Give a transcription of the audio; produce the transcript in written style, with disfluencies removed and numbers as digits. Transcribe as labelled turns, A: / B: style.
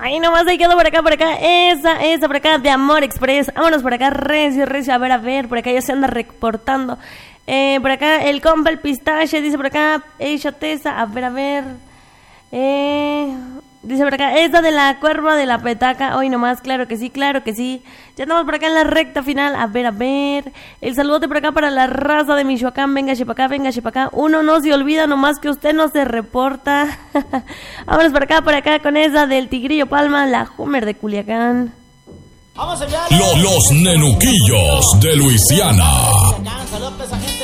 A: Ahí nomás ahí quedó por acá, esa por acá de Amor Express. Vámonos por acá, recio, a ver, por acá ya se anda reportando. Por acá el compa, el pistache, dice por acá, chateza, a ver. Dice por acá, esa de la cuerva de la petaca, hoy nomás, claro que sí. Ya estamos por acá en la recta final, a ver. El saludote por acá para la raza de Michoacán, venga para acá. Uno no se olvida nomás que usted no se reporta. Vámonos por acá con esa del Tigrillo Palma, la Homer de Culiacán.
B: Vamos a enviar los nenuquillos de Luisiana.
C: Saludos a esa gente